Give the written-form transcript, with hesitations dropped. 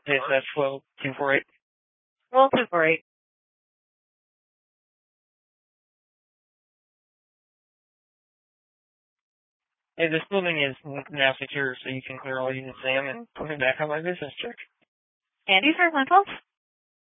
Yes, that's 12248. Roll 248. Hey, this building is now secure, so you can clear all units in and put me back on my business check. Andy for 112.